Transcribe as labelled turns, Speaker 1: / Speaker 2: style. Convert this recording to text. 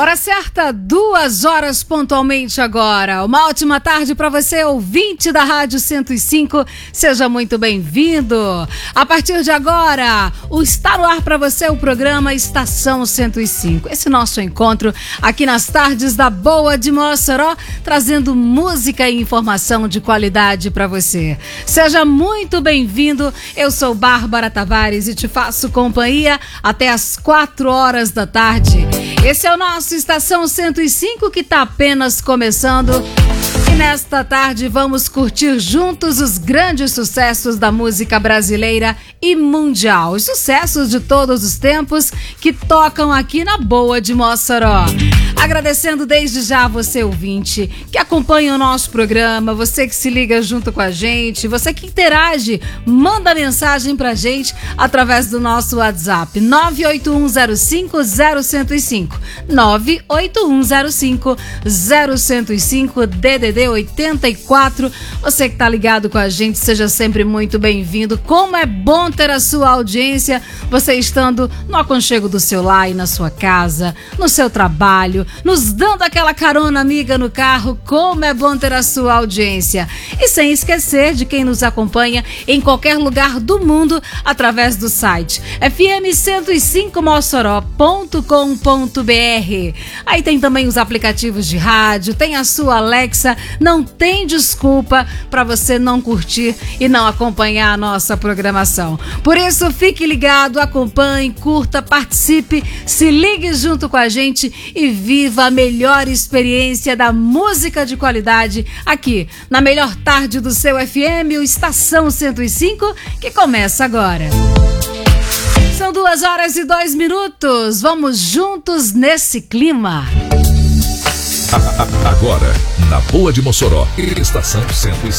Speaker 1: Hora certa, 2 horas pontualmente agora. Uma ótima tarde para você, ouvinte da Rádio 105. Seja muito bem-vindo. A partir de agora, está no ar para você o programa Estação 105. Esse nosso encontro aqui nas tardes da Boa de Mossoró, trazendo música e informação de qualidade para você. Seja muito bem-vindo. Eu sou Bárbara Tavares e te faço companhia até as 4 horas da tarde. Esse é o nosso Estação 105 que está apenas começando. E nesta tarde vamos curtir juntos os grandes sucessos da música brasileira e mundial. Os sucessos de todos os tempos que tocam aqui na Boa de Mossoró. Agradecendo desde já você, ouvinte, que acompanha o nosso programa, você que se liga junto com a gente, você que interage, manda mensagem pra gente através do nosso WhatsApp 981050105 981050105 DDD 84. Você que tá ligado com a gente, seja sempre muito bem-vindo. Como é bom ter a sua audiência, você estando no aconchego do seu lar e na sua casa, no seu trabalho, nos dando aquela carona amiga no carro. Como é bom ter a sua audiência. E sem esquecer de quem nos acompanha em qualquer lugar do mundo através do site fm105mossoró.com.br. Aí tem também os aplicativos de rádio, tem a sua Alexa. Não tem desculpa para você não curtir e não acompanhar a nossa programação. Por isso, fique ligado, acompanhe, curta, participe, se ligue junto com a gente e viva a melhor experiência da música de qualidade aqui na melhor tarde do seu FM, o Estação 105, que começa agora. São 2 horas e 2 minutos. Vamos juntos nesse clima.
Speaker 2: Agora, na Boa de Mossoró, Estação 105.